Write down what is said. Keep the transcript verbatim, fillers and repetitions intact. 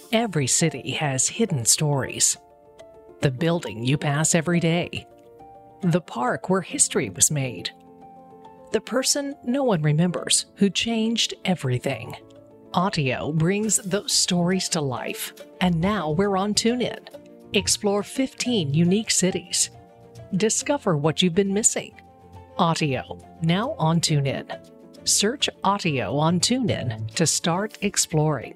Every city has hidden stories. The building you pass every day. The park where history was made. The person no one remembers who changed everything. Audio brings those stories to life, and now we're on TuneIn. Explore fifteen unique cities. Discover what you've been missing. Audio, now on TuneIn. Search Audio on TuneIn to start exploring.